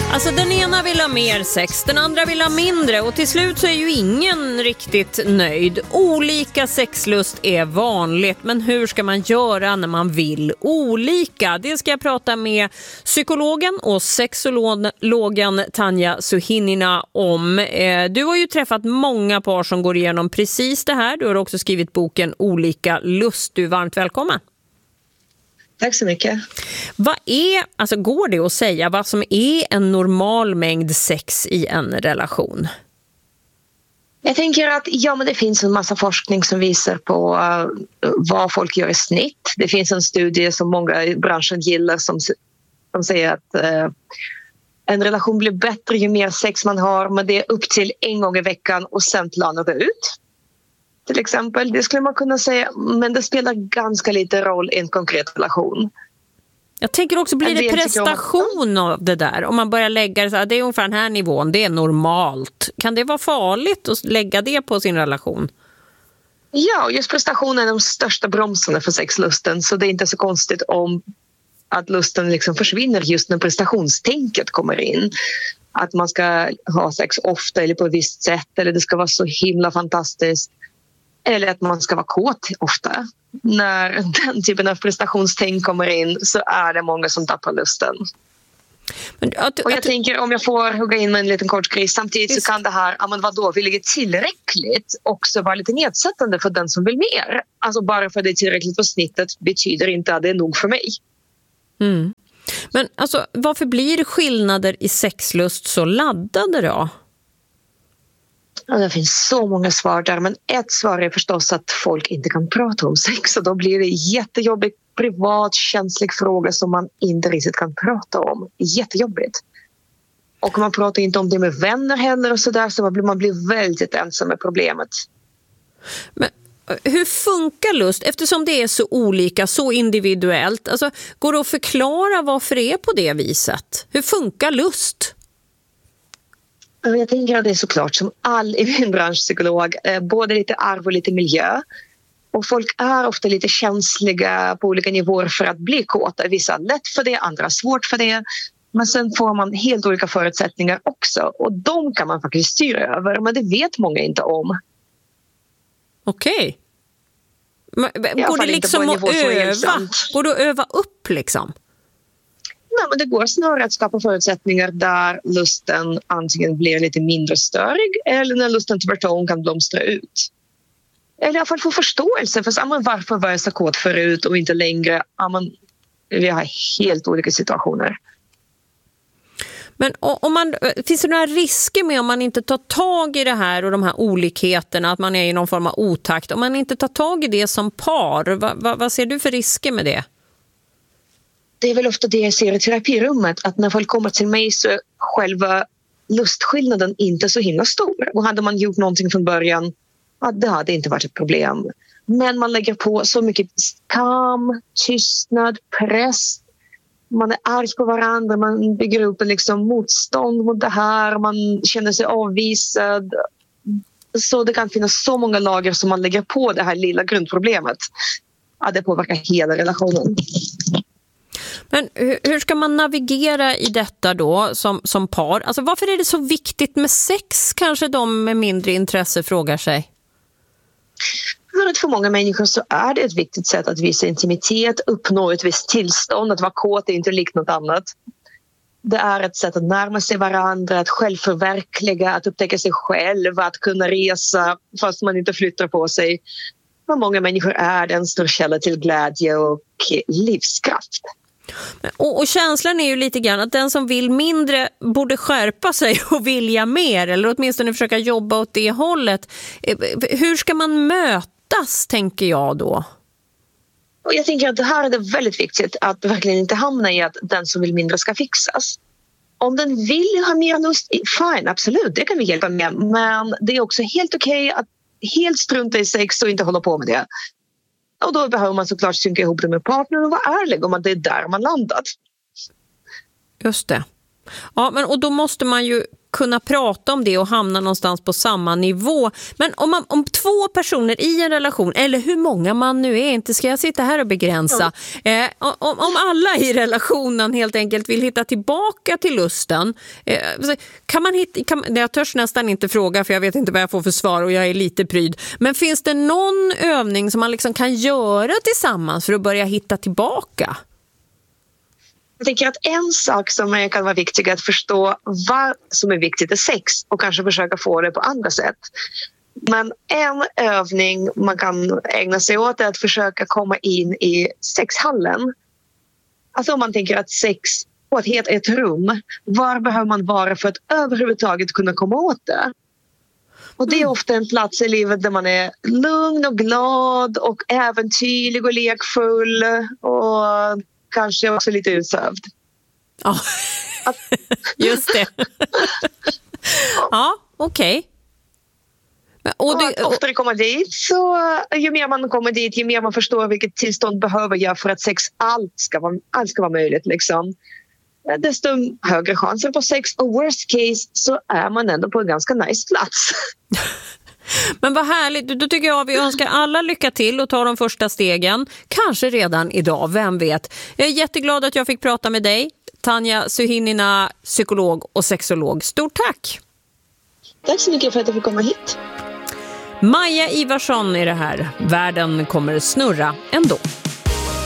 Alltså den ena vill ha mer sex, den andra vill ha mindre och till slut så är ju ingen riktigt nöjd. Olika sexlust är vanligt, men hur ska man göra när man vill olika? Det ska jag prata med psykologen och sexologen Tanja Suhinina om. Du har ju träffat många par som går igenom precis det här. Du har också skrivit boken Olika lust. Du är varmt välkommen. Tack så mycket. Går det att säga vad som är en normal mängd sex i en relation? Jag tänker att men det finns en massa forskning som visar på vad folk gör i snitt. Det finns en studie som många i branschen gillar som säger att en relation blir bättre ju mer sex man har, men det är upp till 1 gång i veckan och sen planar det ut. Till exempel, det skulle man kunna säga, men det spelar ganska lite roll i en konkret relation. Jag tänker också, blir det prestation av det där? Om man börjar lägga det så här, det är ungefär den här nivån, det är normalt. Kan det vara farligt att lägga det på sin relation? Ja, just prestation är de största bromsarna för sexlusten, så det är inte så konstigt om att lusten liksom försvinner just när prestationstänket kommer in. Att man ska ha sex ofta eller på ett visst sätt, eller det ska vara så himla fantastiskt. Eller att man ska vara kåt ofta. När den typen av prestationstänk kommer in så är det många som tappar lusten. Och jag tänker, om jag får hugga in med en liten kort gris, samtidigt så kan det här, men vadå, vill det tillräckligt också vara lite nedsättande för den som vill mer. Alltså bara för att det är tillräckligt på snittet betyder inte att det är nog för mig. Mm. Men alltså, varför blir skillnader i sexlust så laddade då? Ja, det finns så många svar där, men ett svar är förstås att folk inte kan prata om sex, och då blir det jättejobbigt, privat, känslig fråga som man inte riktigt kan prata om. Jättejobbigt. Och man pratar inte om det med vänner heller och sådär, så man blir väldigt ensam med problemet. Men hur funkar lust? Eftersom det är så olika, så individuellt. Alltså, går det att förklara varför det är på det viset? Hur funkar lust? Jag tänker att det är såklart som all i min bransch psykolog, både lite arv och lite miljö. Och folk är ofta lite känsliga på olika nivåer för att bli kåta. Vissa är lätt för det, andra svårt för det. Men sen får man helt olika förutsättningar också. Och de kan man faktiskt styra över, men det vet många inte om. Okej. Går det liksom att öva? Går det att öva upp liksom? Nej, men det går snarare att skapa förutsättningar där lusten antingen blir lite mindre störig eller när lusten tvärtom kan blomstra ut. Eller i alla fall få förståelse för varför var jag så kåt förut och inte längre. Vi har helt olika situationer. Men finns det några risker med om man inte tar tag i det här och de här olikheterna, att man är i någon form av otakt? Om man inte tar tag i det som par, vad ser du för risker med det? Det är väl ofta det jag ser i terapirummet, att när folk kommer till mig så är själva lustskillnaden inte så himla stor. Och hade man gjort någonting från början, det hade inte varit ett problem. Men man lägger på så mycket skam, tystnad, press. Man är arg på varandra, man bygger upp en motstånd mot det här, man känner sig avvisad. Så det kan finnas så många lager som man lägger på det här lilla grundproblemet. Att det påverkar hela relationen. Men hur ska man navigera i detta då som par? Alltså varför är det så viktigt med sex? Kanske de med mindre intresse frågar sig. För många människor så är det ett viktigt sätt att visa intimitet, uppnå ett visst tillstånd, att vara kåt är inte likt något annat. Det är ett sätt att närma sig varandra, att självförverkliga, att upptäcka sig själv, att kunna resa fast man inte flyttar på sig. För många människor är det en stor källa till glädje och livskraft. Och känslan är ju lite grann att den som vill mindre borde skärpa sig och vilja mer, eller åtminstone försöka jobba åt det hållet. Hur ska man mötas, tänker jag då? Och jag tänker att det här är det väldigt viktigt att verkligen inte hamna i att den som vill mindre ska fixas. Om den vill ha mer lust, fine, absolut, det kan vi hjälpa med. Men det är också helt okej att helt strunta i sex och inte hålla på med det. Och då behöver man såklart synka ihop det med partnern och vara ärlig om att det är där man landat. Just det. Ja, och då måste man ju kunna prata om det och hamna någonstans på samma nivå. Men om två personer i en relation, eller hur många man nu är, inte ska jag sitta här och begränsa. Om alla i relationen helt enkelt vill hitta tillbaka till lusten, jag törs nästan inte fråga för jag vet inte vad jag får för svar och jag är lite pryd. Men finns det någon övning som man liksom kan göra tillsammans för att börja hitta tillbaka? Jag tänker att en sak som kan vara viktig är att förstå vad som är viktigt i sex och kanske försöka få det på andra sätt. Men en övning man kan ägna sig åt är att försöka komma in i sexhallen. Alltså om man tänker att sex på ett rum, var behöver man vara för att överhuvudtaget kunna komma åt det? Och det är ofta en plats i livet där man är lugn och glad och äventyrlig och lekfull och kanske också lite utsövd. Ja, just det. Ja, okej. Och oftare komma dit, så ju mer man kommer dit, ju mer man förstår vilket tillstånd behöver jag för att allt ska vara möjligt. Liksom. Desto högre chanser på sex, och worst case så är man ändå på en ganska nice plats. Men vad härligt, då tycker jag vi önskar alla lycka till och ta de första stegen. Kanske redan idag, vem vet. Jag är jätteglad att jag fick prata med dig. Tanja Suhinina, psykolog och sexolog. Stort tack! Tack så mycket för att jag fick komma hit. Maja Ivarsson är det här. Världen kommer snurra ändå.